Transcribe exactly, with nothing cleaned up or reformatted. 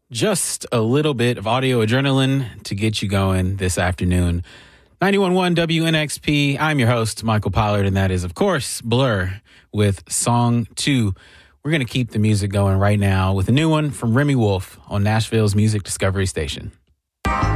Just a little bit of audio adrenaline to get you going this afternoon. ninety-one point one W N X P. I'm your host, Michael Pollard, and that is, of course, Blur with Song two. We're going to keep the music going right now with a new one from Remy Wolf on Nashville's Music Discovery Station.